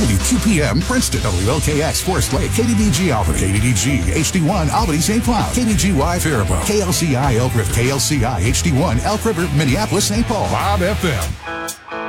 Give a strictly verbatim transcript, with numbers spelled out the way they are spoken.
W Q P M, Princeton. W L K X, Forest Lake. K D D G, Albany. K D D G, H D one, Albany, Saint Cloud. K D G Y, Faribault. K L C I, Elk River. K L C I, H D one, Elk River, Minneapolis, Saint Paul. Bob F M.